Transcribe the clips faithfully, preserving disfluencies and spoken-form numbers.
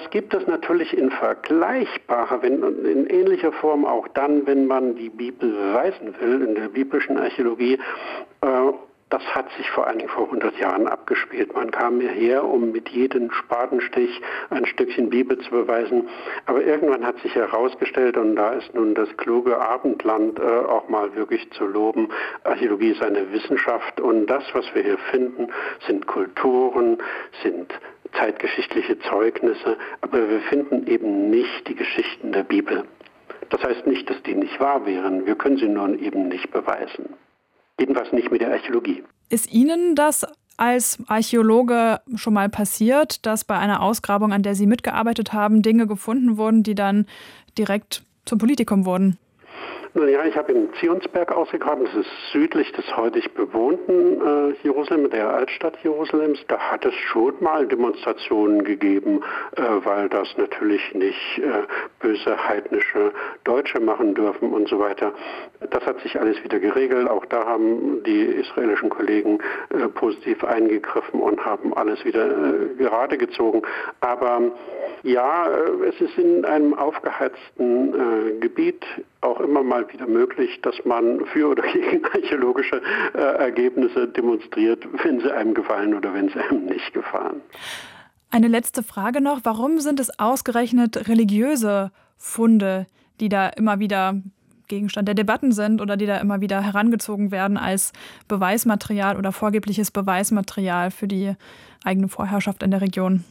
Das gibt es natürlich in vergleichbarer, wenn, in ähnlicher Form auch dann, wenn man die Bibel beweisen will, in der biblischen Archäologie. Äh, das hat sich vor allen Dingen vor hundert Jahren abgespielt. Man kam hierher, um mit jedem Spatenstich ein Stückchen Bibel zu beweisen. Aber irgendwann hat sich herausgestellt, und da ist nun das kluge Abendland äh, auch mal wirklich zu loben, Archäologie ist eine Wissenschaft, und das, was wir hier finden, sind Kulturen, sind zeitgeschichtliche Zeugnisse, aber wir finden eben nicht die Geschichten der Bibel. Das heißt nicht, dass die nicht wahr wären, wir können sie nur eben nicht beweisen. Jedenfalls nicht mit der Archäologie. Ist Ihnen das als Archäologe schon mal passiert, dass bei einer Ausgrabung, an der Sie mitgearbeitet haben, Dinge gefunden wurden, die dann direkt zum Politikum wurden? Nun ja, ich habe in Zionsberg ausgegraben, das ist südlich des heutig bewohnten äh, Jerusalem, der Altstadt Jerusalems. Da hat es schon mal Demonstrationen gegeben, äh, weil das natürlich nicht äh, böse heidnische Deutsche machen dürfen und so weiter. Das hat sich alles wieder geregelt. Auch da haben die israelischen Kollegen äh, positiv eingegriffen und haben alles wieder äh, gerade gezogen. Aber ja, äh, es ist in einem aufgeheizten äh, Gebiet auch immer mal wieder möglich, dass man für oder gegen archäologische äh, Ergebnisse demonstriert, wenn sie einem gefallen oder wenn sie einem nicht gefallen. Eine letzte Frage noch. Warum sind es ausgerechnet religiöse Funde, die da immer wieder Gegenstand der Debatten sind oder die da immer wieder herangezogen werden als Beweismaterial oder vorgebliches Beweismaterial für die eigene Vorherrschaft in der Region?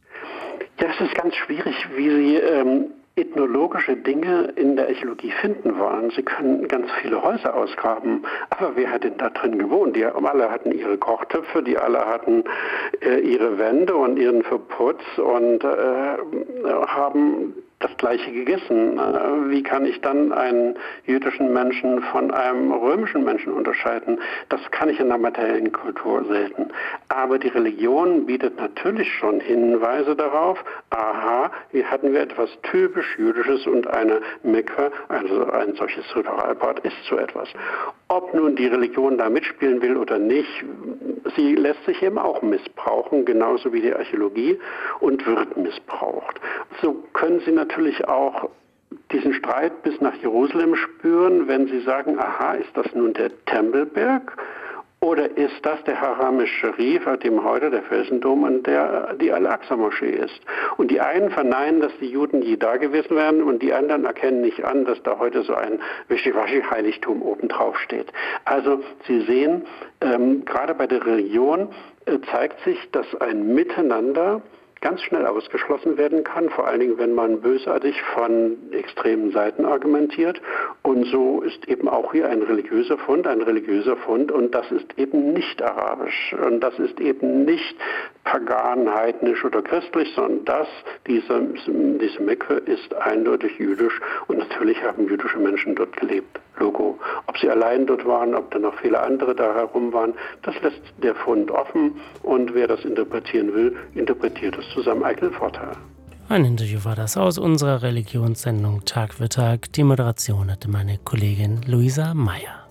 Ja, es ist ganz schwierig, wie Sie ähm, ethnologische Dinge in der Archäologie finden wollen. Sie können ganz viele Häuser ausgraben, aber wer hat denn da drin gewohnt? Die alle hatten ihre Kochtöpfe, die alle hatten äh, ihre Wände und ihren Verputz und äh, haben das Gleiche gegessen. Wie kann ich dann einen jüdischen Menschen von einem römischen Menschen unterscheiden? Das kann ich in der materiellen Kultur selten. Aber die Religion bietet natürlich schon Hinweise darauf, aha, hier hatten wir etwas typisch Jüdisches und eine Mikwe, also ein solches Ritualbad, ist so etwas. Ob nun die Religion da mitspielen will oder nicht, sie lässt sich eben auch missbrauchen, genauso wie die Archäologie, und wird missbraucht. So können Sie natürlich auch diesen Streit bis nach Jerusalem spüren, wenn Sie sagen, aha, ist das nun der Tempelberg? Oder ist das der Haram al-Sharif, auf dem heute der Felsendom und der die Al-Aqsa-Moschee ist? Und die einen verneinen, dass die Juden je da gewesen wären, und die anderen erkennen nicht an, dass da heute so ein Wischiwaschi-Heiligtum obendrauf steht. Also Sie sehen, ähm, gerade bei der Religion äh, zeigt sich, dass ein Miteinander ganz schnell ausgeschlossen werden kann, vor allen Dingen, wenn man bösartig von extremen Seiten argumentiert. Und so ist eben auch hier ein religiöser Fund, ein religiöser Fund, und das ist eben nicht arabisch und das ist eben nicht pagan, heidnisch oder christlich, sondern das, diese, diese Mikwe ist eindeutig jüdisch, und natürlich haben jüdische Menschen dort gelebt. Logo. Ob sie allein dort waren, ob da noch viele andere da herum waren, das lässt der Fund offen, und wer das interpretieren will, interpretiert es zu seinem eigenen Vorteil. Ein Interview war das aus unserer Religionssendung Tag für Tag. Die Moderation hatte meine Kollegin Luisa Meyer.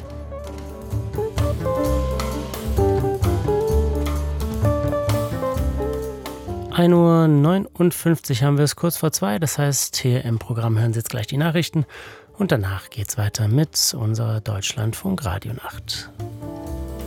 ein Uhr neunundfünfzig haben wir es, kurz vor zwei. Das heißt, hier im Programm hören Sie jetzt gleich die Nachrichten. Und danach geht's weiter mit unserer Deutschlandfunk Radionacht.